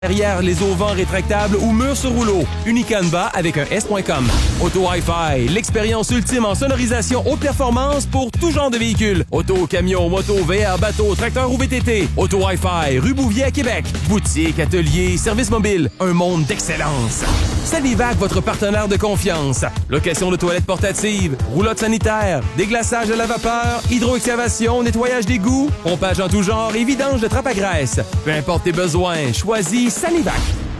Derrière les auvents rétractables ou murs sur rouleau. Unicanva avec un S.com. Auto Hi-Fi, l'expérience ultime en sonorisation haute performance pour tout genre de véhicules. Auto, camion, moto, VR, bateau, tracteur ou VTT. Auto Hi-Fi, rue Bouvier à Québec. Boutique, atelier, service mobile. Un monde d'excellence. Sanivac, votre partenaire de confiance. Location de toilettes portatives, roulotte sanitaire, déglaçage à la vapeur, hydroexcavation, nettoyage d'égouts, pompage en tout genre et vidange de trappe à graisse. Peu importe tes besoins, choisis Sanivac.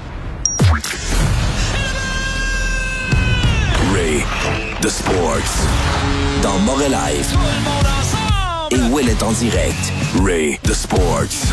Ray, The Sports, dans Montréal Live. Et Will est en direct. Ray, The Sports.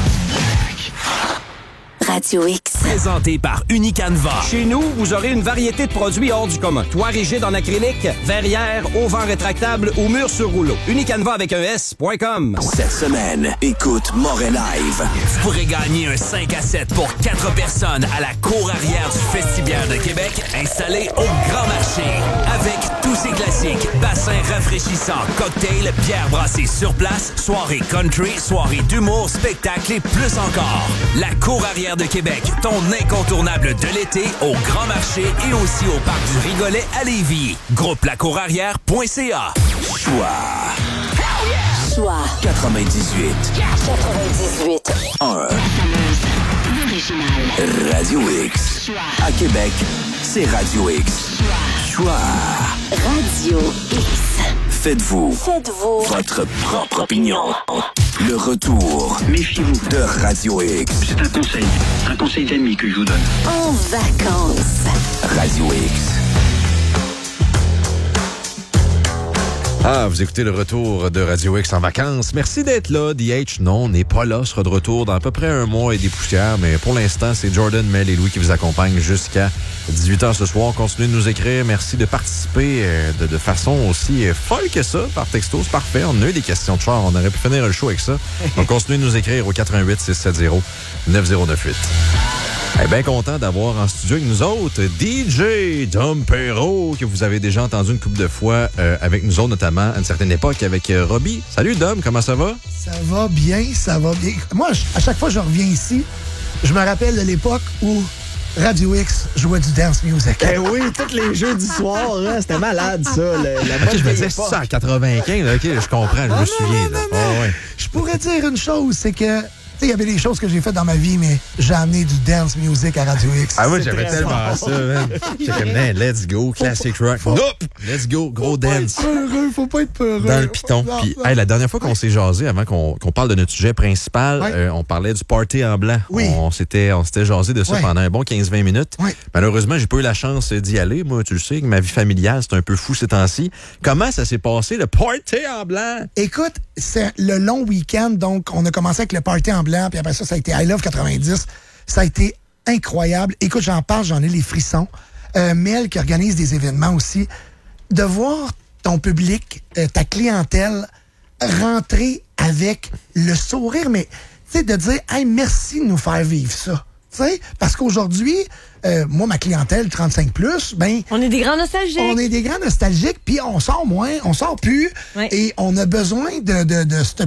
Radio X. Présenté par Unicanva. Chez nous, vous aurez une variété de produits hors du commun. Toit rigide en acrylique, verrière, auvent rétractable ou murs sur rouleau. Unicanva avec un S.com. Cette semaine, écoute Montréal Live. Vous pourrez gagner un 5 à 7 pour 4 personnes à la cour arrière du Festibiaire de Québec, installé au Grand Marché. Avec tous ses classiques, bassins rafraîchissants, cocktails, bières brassées sur place, soirée country, soirée d'humour, spectacle et plus encore. La cour arrière de Québec, ton incontournable de l'été au Grand Marché et aussi au Parc du Rigolet à Lévis. Groupe lacourarrière.ca. Choix. Choix. 98. 98. 1. Original. Radio X. Choix. À Québec, c'est Radio X. Choix. Radio X. Faites-vous votre propre opinion. Le retour. Méfiez-vous. De Radio X. C'est un conseil d'ami que je vous donne. En vacances. Radio X. Ah, vous écoutez le retour de Radio X en vacances. Merci d'être là. DH, non, n'est pas là. Sera de retour dans à peu près un mois et des poussières. Mais pour l'instant, c'est Jordan, Mel et Louis qui vous accompagnent jusqu'à 18h ce soir. Continuez de nous écrire. Merci de participer de façon aussi folle que ça par texto. C'est parfait. On a eu des questions de char. On aurait pu finir le show avec ça. Donc, continuez de nous écrire au 88 670 9098. Bien content d'avoir en studio avec nous autres DJ Dom Perrault, que vous avez déjà entendu une couple de fois avec nous autres, notamment à une certaine époque avec Robbie. Salut Dom, comment ça va? Ça va bien, ça va bien. Moi, à chaque fois que je reviens ici, je me rappelle de l'époque où Radio X jouait du dance music. Eh oui, tous les jeux du soir, hein, c'était malade, ça. Je me disais, c'est ça, en 95, là, OK, je comprends, je me souviens. Ouais. Je pourrais dire une chose, c'est que il y avait des choses que j'ai faites dans ma vie, mais j'ai amené du dance music à Radio X. Ah oui, j'avais tellement ça, man. J'étais comme, let's go, classic rock. Nope! Let's go, gros dance. Faut pas être peureux. Dans le piton. Puis, la dernière fois qu'on s'est jasé, avant qu'on parle de notre sujet principal, on parlait du party en blanc. Oui. On s'était jasé de ça pendant un bon 15-20 minutes. Oui. Malheureusement, j'ai pas eu la chance d'y aller. Moi, tu le sais, que ma vie familiale, c'est un peu fou ces temps-ci. Comment ça s'est passé, le party en blanc? Écoute, c'est le long week-end, donc on a commencé avec le party en blanc, puis après ça, ça a été I Love 90. Ça a été incroyable. Écoute, j'en parle, j'en ai les frissons. Mel qui organise des événements aussi. De voir ton public, ta clientèle, rentrer avec le sourire, mais tu sais, de dire « Hey, merci de nous faire vivre ça ». Parce qu'aujourd'hui, moi, ma clientèle 35+, ben... On est des grands nostalgiques. On est des grands nostalgiques, puis on sort moins, on sort plus, et on a besoin de ce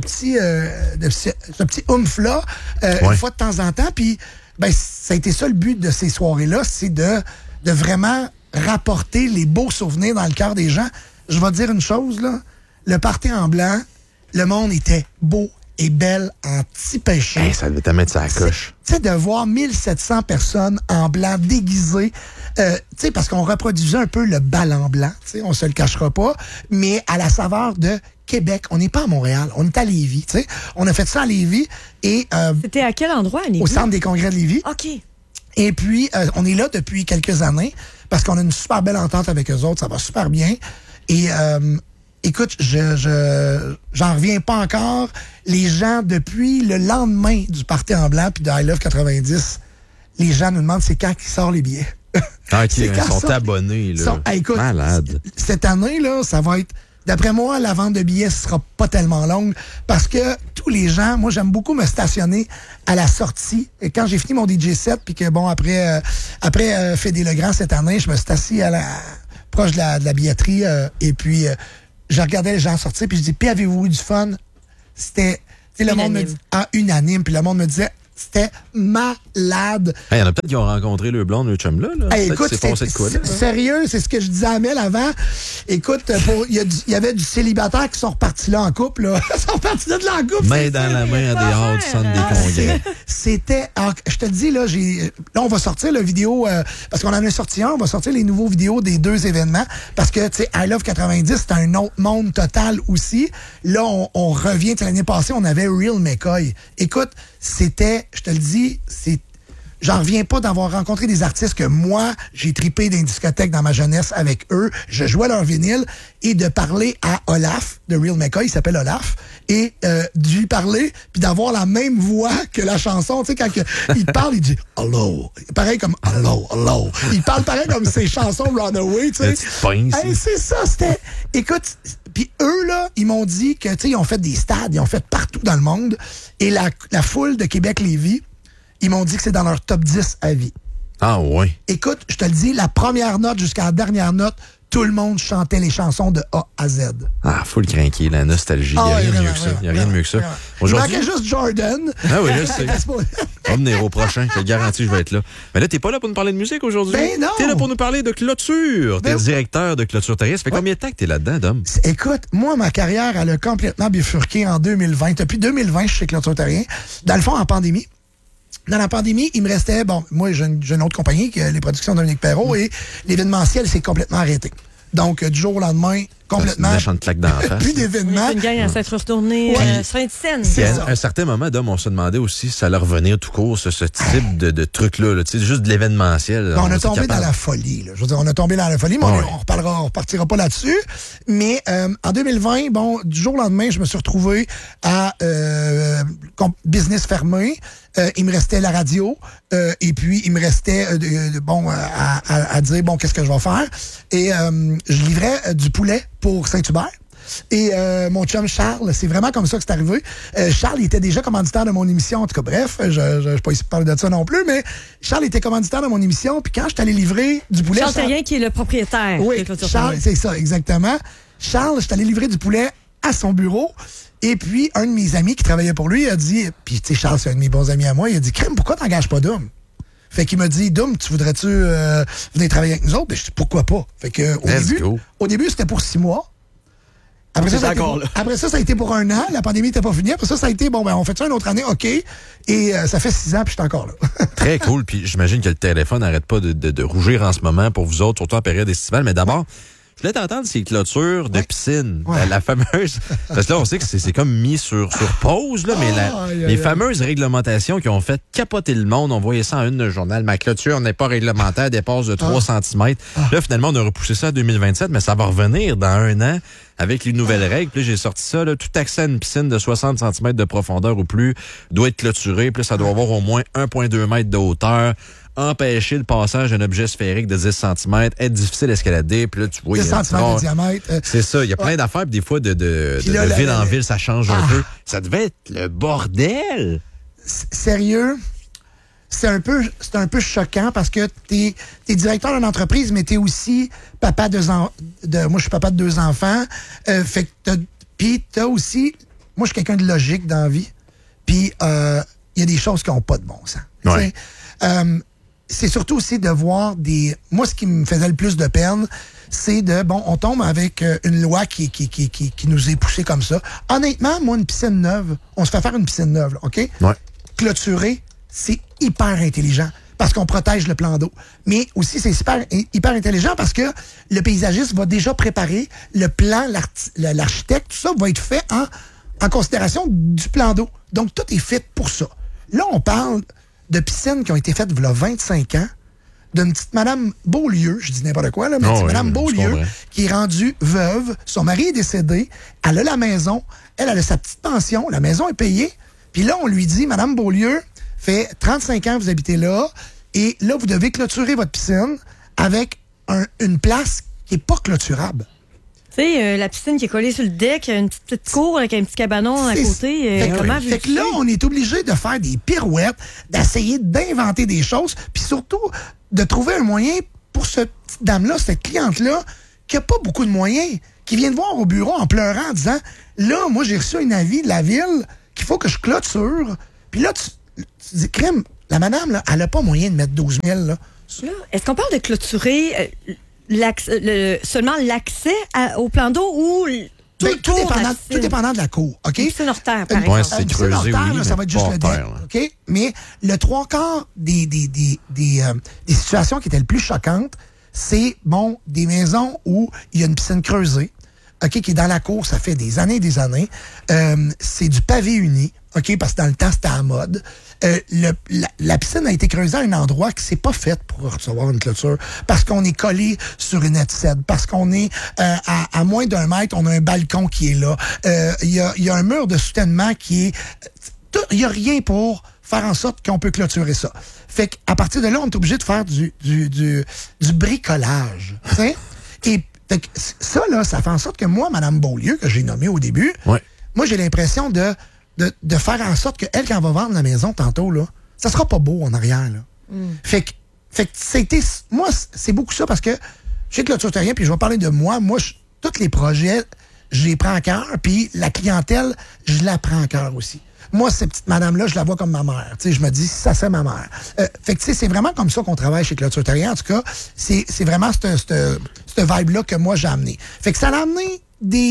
petit oomph-là une fois de temps en temps, puis ben, ça a été ça le but de ces soirées-là, c'est de vraiment rapporter les beaux souvenirs dans le cœur des gens. Je vais te dire une chose, là, le party en blanc, le monde était beau et belle en petit péché. Hey, ça devait te mettre ça à la coche. Tu sais, de voir 1700 personnes en blanc déguisées, tu sais, parce qu'on reproduisait un peu le bal en blanc, tu sais, on se le cachera pas, mais à la saveur de Québec. On n'est pas à Montréal, on est à Lévis, tu sais. On a fait ça à Lévis et... C'était à quel endroit à Lévis? Au centre des congrès de Lévis. OK. Et puis, on est là depuis quelques années parce qu'on a une super belle entente avec eux autres, ça va super bien. Et... écoute, j'en reviens pas encore. Les gens, depuis le lendemain du party en blanc puis de I Love 90, les gens nous demandent c'est quand qu'ils sortent les billets. Ah, OK, ils sont abonnés, là. Écoute, malade. Cette année, là, ça va être... D'après moi, la vente de billets ne sera pas tellement longue parce que tous les gens, moi, j'aime beaucoup me stationner à la sortie. Et quand j'ai fini mon DJ set, puis que, bon, après Fédé Legrand cette année, je me suis assis proche de la billetterie et puis... je regardais les gens sortir, puis je dis, puis avez-vous eu du fun? C'était, tu sais, le monde me dit, unanime, puis le monde me disait, C'était malade. Il y en a peut-être qui ont rencontré le blonde, le chum là. Hey, écoute, c'est passé de quoi, là? Sérieux, c'est ce que je disais à Mel avant. Écoute, il y avait du célibataire qui sont repartis là en couple. Là. Ils sont repartis là en couple. Main dans la main à des hors du centre des congrès. C'était... Je te dis, là, on va sortir la vidéo... parce qu'on en a sorti on va sortir les nouveaux vidéos des 2 événements. Parce que, tu sais, I Love 90, c'est un autre monde total aussi. Là, on revient... L'année passée, on avait Real McCoy. Écoute, c'était... Je te le dis, j'en reviens pas d'avoir rencontré des artistes que moi, j'ai tripé dans une discothèque dans ma jeunesse avec eux. Je jouais leur vinyle et de parler à Olaf, de Real McCoy, il s'appelle Olaf, et de lui parler, puis d'avoir la même voix que la chanson. Tu sais, quand il parle, il dit « Hello ». Pareil comme « Hello, hello ». Il parle pareil comme ses chansons « Runaway », tu sais. Hey, c'est ça, c'était... Écoute... Puis eux, là, ils m'ont dit que, tu sais, ils ont fait des stades, ils ont fait partout dans le monde. Et la foule de Québec-Lévis, ils m'ont dit que c'est dans leur top 10 à vie. Ah oui. Écoute, je te le dis, la première note jusqu'à la dernière note, tout le monde chantait les chansons de A à Z. Ah, faut le craquer, la nostalgie. Il n'y a rien de mieux que ça. Il n'y a rien de mieux que ça. Il manquait juste Jordan. Ah oui, là, c'est... On va venir au prochain, je te garantis, je vais être là. Mais là, t'es pas là pour nous parler de musique aujourd'hui. Ben non! T'es là pour nous parler de clôture. T'es directeur de Clôture Terrien. Ça fait combien de temps que t'es là-dedans, Dom? Écoute, moi, ma carrière, elle a complètement bifurqué en 2020. Depuis 2020, je suis chez Clôture Terrien. Dans le fond, en pandémie. Dans la pandémie, il me restait... Bon, moi, j'ai une autre compagnie, qui est les productions de Dominique Perrault, et l'événementiel s'est complètement arrêté. Donc, du jour au lendemain, complètement... C'est une méchante claque d'en face. Plus d'événements. C'est une gang à s'être retournée sur une scène. À un certain moment, Dom, on se demandait aussi si ça allait revenir tout court, ce type de truc-là. Là, juste de l'événementiel. On a tombé dans la folie. Là. Je veux dire, on a tombé dans la folie, mais on repartira pas là-dessus. Mais en 2020, bon, du jour au lendemain, je me suis retrouvé à business fermé. Il me restait la radio. Et puis, il me restait à dire, bon, qu'est-ce que je vais faire? Et je livrais du poulet pour Saint-Hubert. Et mon chum Charles, c'est vraiment comme ça que c'est arrivé. Charles, il était déjà commanditaire de mon émission. En tout cas, bref, je ne suis pas ici pour parler de ça non plus, mais Charles était commanditaire de mon émission. Puis quand je suis allé livrer du poulet... Charles Terrien qui est le propriétaire. Oui, Charles, c'est ça, exactement. Charles, je suis allé livrer du poulet à son bureau. Et puis, un de mes amis qui travaillait pour lui a dit... Puis, tu sais, Charles, c'est un de mes bons amis à moi. Il a dit, Crème, pourquoi t'engages pas Dom? Fait qu'il m'a dit, Dom, tu voudrais-tu venir travailler avec nous autres? Ben, je dis, pourquoi pas? Fait que, au début, c'était pour 6 mois. Après ça, ça a été pour 1 an. La pandémie n'était pas finie. Après ça a été, bon, ben, on fait ça une autre année, OK. Et ça fait 6 ans, puis je suis encore là. Très cool. Puis j'imagine que le téléphone n'arrête pas de rougir en ce moment pour vous autres, surtout en période estivale. Mais d'abord, je voulais t'entendre ces clôtures de piscine. Ouais. La fameuse... Parce que là, on sait que c'est comme mis sur pause, là, mais les fameuses réglementations qui ont fait capoter le monde, on voyait ça en une de journal. Ma clôture n'est pas réglementaire, dépasse de 3 cm. Là, finalement, on a repoussé ça à 2027, mais ça va revenir dans 1 an avec les nouvelles règles. Puis là, j'ai sorti ça, là, tout accès à une piscine de 60 cm de profondeur ou plus doit être clôturé. Puis là, ça doit avoir au moins 1,2 m de hauteur. Empêcher le passage d'un objet sphérique de 10 cm, être difficile à escalader, puis là, tu vois... 10 cm de diamètre. C'est ça, il y a plein d'affaires, puis des fois, de ville en ville, ça change un peu. Ça devait être le bordel! Sérieux? C'est un peu choquant parce que t'es directeur d'une entreprise, mais t'es aussi papa moi, je suis papa de 2 enfants. Fait que puis t'as aussi... Moi, je suis quelqu'un de logique dans la vie. Puis, il y a des choses qui n'ont pas de bon sens. Ouais. C'est surtout aussi de voir des... Moi, ce qui me faisait le plus de peine, c'est on tombe avec une loi qui nous est poussée comme ça. Honnêtement, moi, une piscine neuve, on se fait faire une piscine neuve, là, OK? Ouais. Clôturer, c'est hyper intelligent parce qu'on protège le plan d'eau. Mais aussi, c'est hyper intelligent parce que le paysagiste va déjà préparer le plan, l'architecte, tout ça va être fait en considération du plan d'eau. Donc, tout est fait pour ça. Là, on parle de piscines qui ont été faites il y a 25 ans, d'une petite Madame Beaulieu, je dis n'importe quoi, là, mais Madame Beaulieu, qui est rendue veuve, son mari est décédé, elle a la maison, elle a sa petite pension, la maison est payée, puis là, on lui dit, Madame Beaulieu, fait 35 ans que vous habitez là, et là, vous devez clôturer votre piscine avec une place qui n'est pas clôturable. Tu sais, la piscine qui est collée sur le deck, une petite cour avec un petit cabanon à côté. Fait que là, on est obligé de faire des pirouettes, d'essayer d'inventer des choses, puis surtout de trouver un moyen pour cette dame-là, cette cliente-là, qui n'a pas beaucoup de moyens, qui vient de voir au bureau en pleurant, en disant, là, moi, j'ai reçu un avis de la ville qu'il faut que je clôture. Puis là, tu dis, crème, la madame, là, elle n'a pas moyen de mettre 12 000, là. Là, est-ce qu'on parle de clôturer seulement l'accès au plan d'eau ou tout dépendant de la cour, OK? C'est hors terre, par Ouais, exemple. c'est creusé, oui, là, ça va être juste le deck, OK? Mais le 3/4 des situations qui étaient le plus choquantes, c'est, bon, des maisons où il y a une piscine creusée, OK, qui est dans la cour, ça fait des années et des années. C'est du pavé uni, OK, parce que dans le temps, c'était à la mode. La piscine a été creusée à un endroit qui s'est pas fait pour recevoir une clôture, parce qu'on est collé sur une étincelle, parce qu'on est à moins d'1 mètre, on a un balcon qui est là. Il y a un mur de soutènement qui est... Il n'y a rien pour faire en sorte qu'on peut clôturer ça. Fait qu'à partir de là, on est obligé de faire du bricolage. Et ça, là, ça fait en sorte que moi, Mme Beaulieu, que j'ai nommée au début, moi, j'ai l'impression de faire en sorte qu'elle, quand elle va vendre la maison tantôt, là, ça sera pas beau en arrière. Là. Fait que c'était... Moi, c'est beaucoup ça parce que je sais que Clôture Terrien, puis je vais parler de moi. Moi, tous les projets, je les prends à cœur, puis la clientèle, je la prends à cœur aussi. Moi, cette petite madame-là, je la vois comme ma mère. Tu sais, je me dis, ça, c'est ma mère. Fait que, tu sais, c'est vraiment comme ça qu'on travaille chez Clôture Terrien. En tout cas, c'est vraiment cette vibe-là que moi, j'ai amené. Fait que ça a amené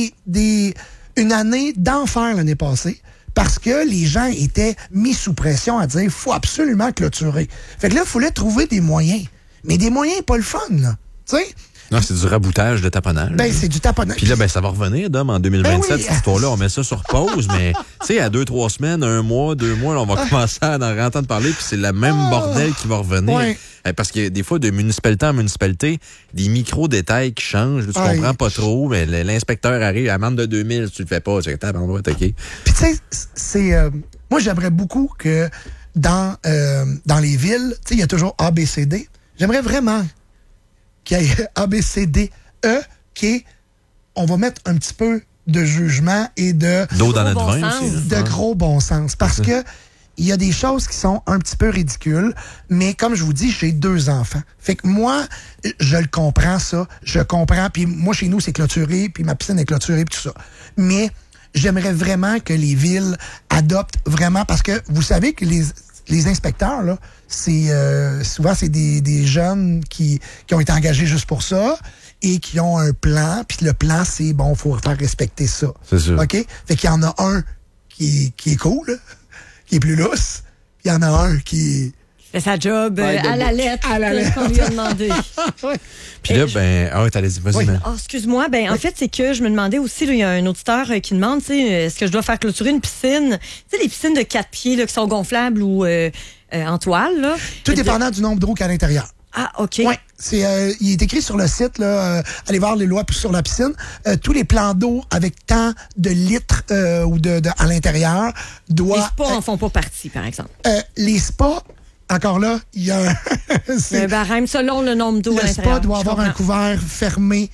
une année d'enfer l'année passée parce que les gens étaient mis sous pression à dire, faut absolument clôturer. Fait que là, il fallait trouver des moyens. Mais des moyens pas le fun, là. Tu sais? Non, c'est du raboutage de taponnage. Ben, c'est du taponnage. Puis là, ben, ça va revenir, Dom, en 2027, cette histoire-là. On met ça sur pause, mais, tu sais, à 2-3 semaines, 1 mois, 2 mois, là, on va commencer à en entendre parler, puis c'est le même bordel qui va revenir. Ouais. Parce que des fois, de municipalité en municipalité, des micro-détails qui changent. Là, tu comprends pas trop, mais l'inspecteur arrive, amende de 2000, si tu le fais pas, tu dis, attends, on va attaquer. Puis, tu sais, c'est. Moi, j'aimerais beaucoup que dans les villes, tu sais, il y a toujours A, B, C, D. J'aimerais vraiment qu'il y ait A, B, C, D, E, qui est, on va mettre un petit peu de jugement et d'eau dans notre vin aussi. De gros bon sens. Parce que il y a des choses qui sont un petit peu ridicules, mais comme je vous dis, j'ai 2 enfants. Fait que moi, je le comprends, ça. Je comprends. Puis moi, chez nous, c'est clôturé, puis ma piscine est clôturée, puis tout ça. Mais j'aimerais vraiment que les villes adoptent vraiment, parce que vous savez que les inspecteurs, là, c'est souvent c'est des jeunes qui ont été engagés juste pour ça et qui ont un plan. Puis le plan, c'est bon, faut faire respecter ça. C'est sûr. OK? Fait qu'il y en a un qui est cool, qui est plus lousse. Il y en a un qui fait sa job à la lettre qu'on lui a demandé. Puis là, t'allais dire, vas-y, man. Oh, excuse-moi. En fait, c'est que je me demandais aussi, il y a un auditeur qui demande, est-ce que je dois faire clôturer une piscine? Tu sais, les piscines de 4 pieds là, qui sont gonflables ou en toile, là. Tout dépendant du nombre d'eau qu'il y a à l'intérieur. Ah, OK. Oui, il est écrit sur le site, là, allez voir les lois sur la piscine. Tous les plans d'eau avec tant de litres ou à l'intérieur doivent... Les spas en font pas partie, par exemple. Les spas, encore là, il y a un barème selon le nombre d'eau à l'intérieur. Le spa doit avoir un couvert fermé,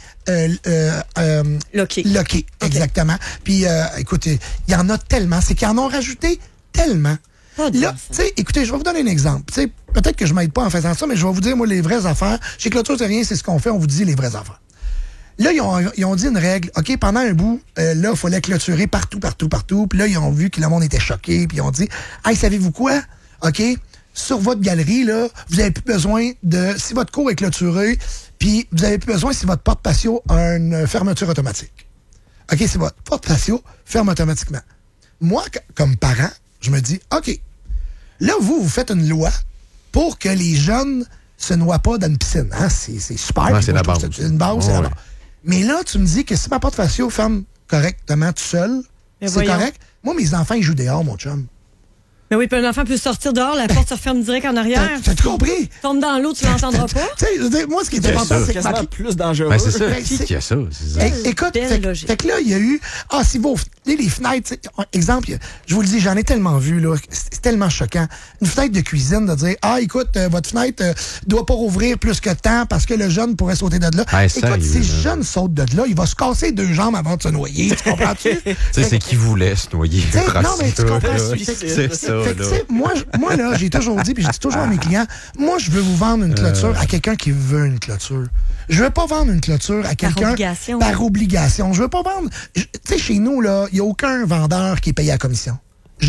loqué. Loqué, exactement. Puis, écoutez, il y en a tellement. C'est qu'ils en ont rajouté tellement. Là, tu sais, écoutez, je vais vous donner un exemple. Tu sais, peut-être que je m'aide pas en faisant ça, mais je vais vous dire, moi, les vraies affaires. Chez Clôture Terrien, c'est ce qu'on fait, on vous dit les vraies affaires. Là, ils ont dit une règle. OK, pendant un bout, là, il fallait clôturer partout. Puis là, ils ont vu que le monde était choqué, puis ils ont dit, hey, savez-vous quoi? OK, sur votre galerie, là, vous avez plus besoin si votre cour est clôturée, puis vous avez plus besoin si votre porte-patio a une fermeture automatique. OK, c'est votre porte-patio ferme automatiquement. Moi, comme parent, je me dis, OK, là, vous faites une loi pour que les jeunes se noient pas dans une piscine. Hein? C'est super. Ouais, c'est la base. C'est une base, c'est la base. Mais là, tu me dis que si ma porte-patio ferme correctement tout seul, c'est correct. Moi, mes enfants, ils jouent dehors, mon chum. Mais oui, puis un enfant peut sortir dehors, la porte se referme direct en arrière. T'as-tu compris? Tombe dans l'eau, tu l'entendras pas. Tu sais, moi, ce qui est important, c'est que c'est plus dangereux. Ben, c'est ça. Qui a ça? Écoute, fait que là, il y a eu... si vous... Les fenêtres, exemple, je vous le dis, j'en ai tellement vu, là. C'est tellement choquant. Une fenêtre de cuisine, de dire, écoute, votre fenêtre doit pas rouvrir plus que temps parce que le jeune pourrait sauter de là. Écoute, si le jeune saute de là, il va se casser 2 jambes avant de se noyer. Tu comprends-tu? Tu sais, c'est qui voulait se noyer. Non, mais tu comprends? C'est ça. Fait que, moi, là, j'ai toujours dit, puis je dis toujours à mes clients, moi, je veux vous vendre une clôture à quelqu'un qui veut une clôture. Je veux pas vendre une clôture à quelqu'un par obligation. Je veux pas vendre... Tu sais, chez nous, là, il n'y a aucun vendeur qui est payé à commission. Jamais.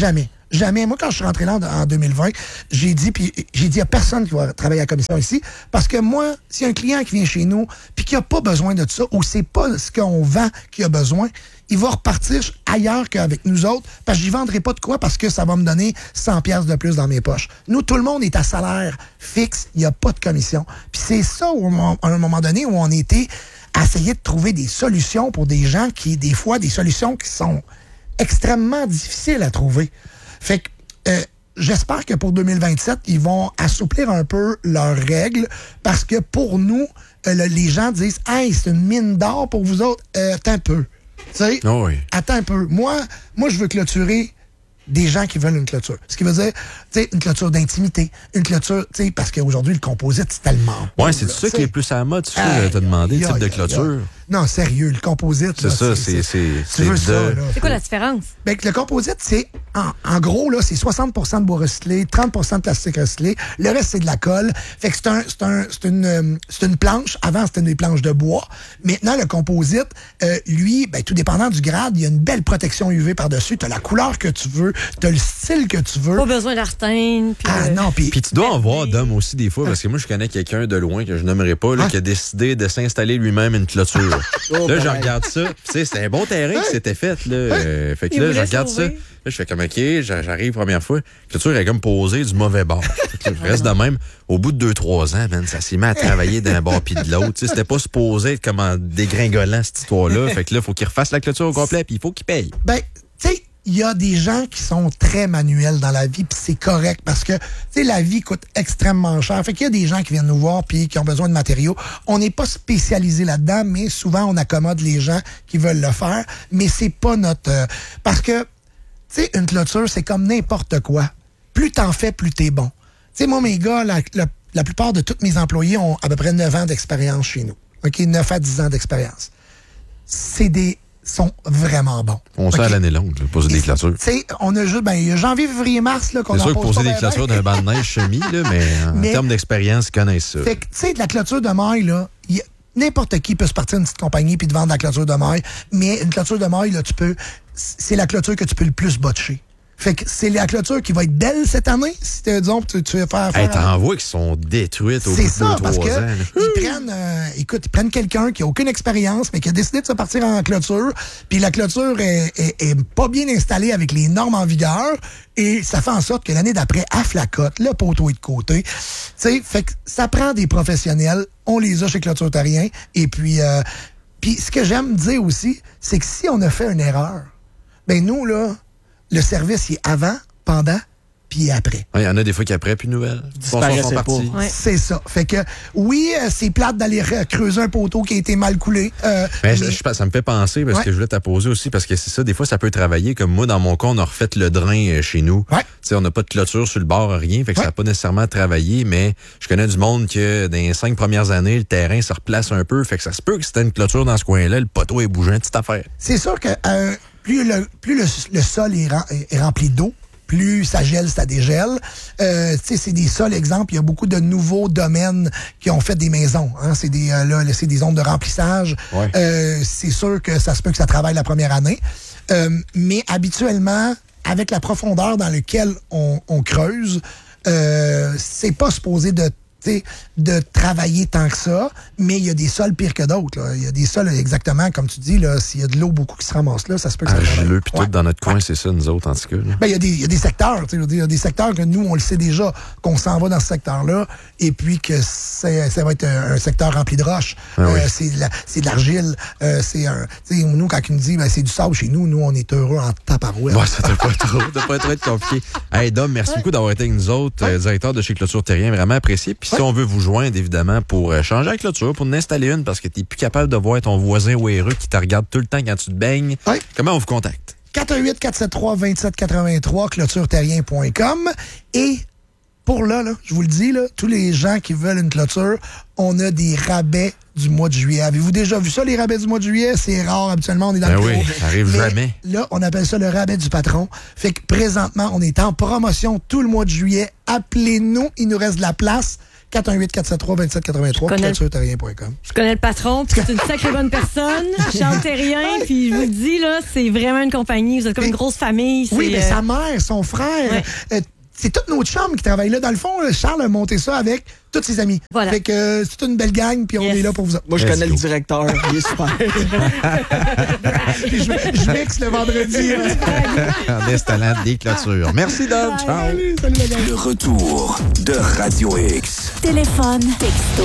Jamais. Moi, quand je suis rentré là en 2020, j'ai dit à personne qui va travailler à la commission ici, parce que moi, s'il y a un client qui vient chez nous puis qui n'a pas besoin de ça, ou c'est pas ce qu'on vend qui a besoin, il va repartir ailleurs qu'avec nous autres, parce que j'y vendrai pas de quoi, parce que ça va me donner 100$ de plus dans mes poches. Nous, tout le monde est à salaire fixe, il n'y a pas de commission. Puis c'est ça, à un moment donné, où on était à essayer de trouver des solutions pour des gens qui, des fois, des solutions qui sont extrêmement difficiles à trouver. Fait que j'espère que pour 2027, ils vont assouplir un peu leurs règles, parce que pour nous, les gens disent « Hey, c'est une mine d'or pour vous autres. Attends un peu. » Tu sais, attends un peu. Moi, je veux clôturer des gens qui veulent une clôture. Ce qui veut dire, tu sais, une clôture d'intimité, une clôture, tu sais, parce qu'aujourd'hui, le composite, c'est tellement... Ouais, c'est ça qui est plus à la mode, tu sais, t'as demandé le type de clôture. Non, sérieux, le composite... C'est ça, c'est C'est quoi la différence? Ben, le composite, c'est, en gros, là, c'est 60% de bois recyclé, 30% de plastique recyclé, le reste, c'est de la colle. Fait que c'est une planche. Avant, c'était des planches de bois. Maintenant, le composite, lui, ben, tout dépendant du grade, il y a une belle protection UV par-dessus. T'as la couleur que tu veux, t'as le style que tu veux. Pas besoin d'artène. Non, puis tu dois en voir d'hommes aussi des fois, parce que moi, je connais quelqu'un de loin que je nommerai pas, là, qui a décidé de s'installer lui-même une clôture. Là, je regarde ça. Tu sais, c'est un bon terrain qui s'était fait. Là. Fait que là, je regarde ça. Là, je fais comme, OK, j'arrive première fois. La clôture est comme posée du mauvais bord. Je reste de même. Au bout de 2-3 ans, man, ça s'est mis à travailler d'un bord puis de l'autre. C'était pas supposé être comme en dégringolant cette histoire-là. Fait que là, il faut qu'il refasse la clôture au complet puis il faut qu'il paye. Ben, tu sais, il y a des gens qui sont très manuels dans la vie, puis c'est correct parce que, tu sais, la vie coûte extrêmement cher. Fait qu'il y a des gens qui viennent nous voir puis qui ont besoin de matériaux. On n'est pas spécialisé là-dedans, mais souvent on accommode les gens qui veulent le faire. Mais c'est pas notre... parce que, tu sais, une clôture, c'est comme n'importe quoi. Plus t'en fais, plus t'es bon. Tu sais, moi, mes gars, la plupart de tous mes employés ont à peu près 9 ans d'expérience chez nous. OK? 9 à 10 ans d'expérience. Sont vraiment bons. On sait à l'année longue, là, poser des clôtures. Tu sais, on a juste, il y a janvier, février, mars, là, qu'on c'est en sûr que pose poser pas des clôtures d'un banc de neige semi, là, mais en termes d'expérience, ils connaissent ça. Fait que, tu sais, de la clôture de maille, là, n'importe qui peut se partir d'une petite compagnie puis te vendre de la clôture de maille, mais une clôture de maille, là, c'est la clôture que tu peux le plus botcher. Fait que c'est la clôture qui va être belle cette année, si disons, tu veux faire... t'en vois qui sont détruites au bout de 2-3 ans. Parce que, ils prennent quelqu'un qui a aucune expérience, mais qui a décidé de se partir en clôture, puis la clôture est pas bien installée avec les normes en vigueur, et ça fait en sorte que l'année d'après, à flacote, le poteau est de côté. Tu sais, fait que ça prend des professionnels, on les a chez Clôture Terrien, et puis ce que j'aime dire aussi, c'est que si on a fait une erreur, ben nous, là, le service, il est avant, pendant, puis après. Il y en a des fois qui après, puis nouvelles. Ouais. C'est ça. Fait que, oui, c'est plate d'aller creuser un poteau qui a été mal coulé. Mais ça me fait penser, parce que je voulais t'apposer aussi, parce que c'est ça, des fois, ça peut travailler. Comme moi, dans mon cas, on a refait le drain chez nous. Ouais. Tu sais, on n'a pas de clôture sur le bord, rien. Fait que ça n'a pas nécessairement travaillé, mais je connais du monde que dans les 5 premières années, le terrain se replace un peu. Fait que ça se peut que c'était une clôture dans ce coin-là, le poteau est bougeant, petite affaire. C'est sûr que plus le sol est rempli d'eau, plus ça gèle, ça dégèle. C'est des sols, exemple, il y a beaucoup de nouveaux domaines qui ont fait des maisons. Hein? C'est des zones de remplissage. Ouais. C'est sûr que ça se peut que ça travaille la première année. Mais habituellement, avec la profondeur dans laquelle on creuse, c'est pas supposé de travailler tant que ça, mais il y a des sols pires que d'autres. Il y a des sols, exactement, comme tu dis, là, s'il y a de l'eau beaucoup qui se ramasse là, ça se peut que ça travaille. Puis tout dans notre coin, c'est ça, nous autres, en tout cas. Ben, il y a des secteurs, il y a des secteurs que nous, on le sait déjà, qu'on s'en va dans ce secteur-là, et puis que ça va être un secteur rempli de roches. C'est de l'argile. Nous, quand ils nous disent c'est du sable chez nous, on est heureux en taparouette. Ouais, ça doit pas être compliqué. Hey, Dom, merci beaucoup d'avoir été avec nous autres, directeur de chez Clôture Terrien, vraiment apprécié. Puis si on veut vous joindre, évidemment, pour changer la clôture, pour en installer une, parce que tu n'es plus capable de voir ton voisin ouéreux qui te regarde tout le temps quand tu te baignes, comment on vous contacte? 418-473-2783, clôtureterrien.com. Et pour là, je vous le dis, tous les gens qui veulent une clôture, on a des rabais du mois de juillet. Avez-vous déjà vu ça, les rabais du mois de juillet? C'est rare, habituellement, on est dans le oui, ça arrive jamais. Là, on appelle ça le rabais du patron. Fait que présentement, on est en promotion tout le mois de juillet. Appelez-nous, il nous reste de la place. 418-473-2783, clôtureterrien.com. Je connais le patron, puis c'est une sacrée bonne personne. Charles Terrien, puis je vous le dis, là, c'est vraiment une compagnie. Vous êtes comme une grosse famille. Oui, mais sa mère, son frère, c'est toutes nos chums qui travaillent là. Dans le fond, Charles a monté ça avec tous ses amis. Voilà. Fait que c'est toute une belle gang, puis on est là pour vous. Moi, je connais le directeur. Il est super. je mixe le vendredi. En installant des clôtures. Merci, Dom. Ciao. Le retour de Radio X. Téléphone, texto,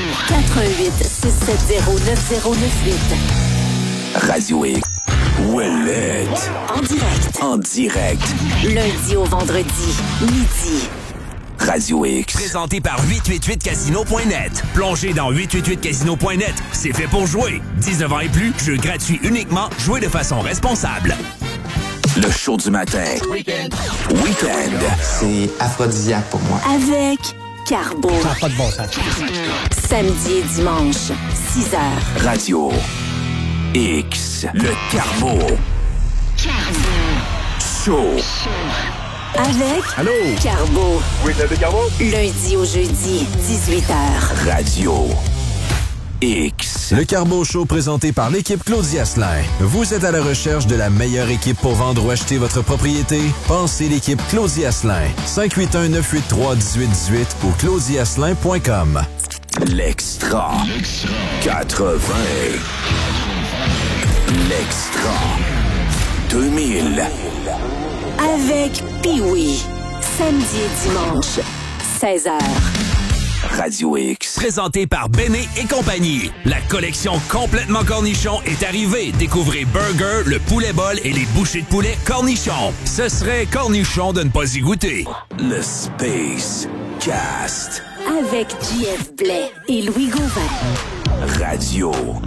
418-670-9098. Radio X. Ouellet. En direct. En direct. Lundi au vendredi, midi. Radio X. Présenté par 888casino.net. Plongez dans 888casino.net. C'est fait pour jouer. 19 ans et plus, jeu gratuit uniquement. Jouez de façon responsable. Le show du matin. Weekend. C'est aphrodisiaque pour moi. Avec Carbo. Ça n'a pas de bon sens. Samedi et dimanche, 6h. Radio X. Le Carbo. Show. Avec Carbo. Oui, c'est Carbo. Lundi au jeudi, 18h. Radio X. Le Carbo Show présenté par l'équipe Claudia Asselin. Vous êtes à la recherche de la meilleure équipe pour vendre ou acheter votre propriété? Pensez l'équipe Claudia Asselin. 581-983-1818 ou claudiasselin.com. L'extra. 80. L'extra. 2000. Avec Pee-Wee. Samedi et dimanche, 16h. Radio X. Présenté par Béné et compagnie. La collection complètement cornichon est arrivée. Découvrez Burger, le poulet bol et les bouchées de poulet cornichon. Ce serait cornichon de ne pas y goûter. Le Space Cast. Avec JF Blais et Louis Gauvin. Radio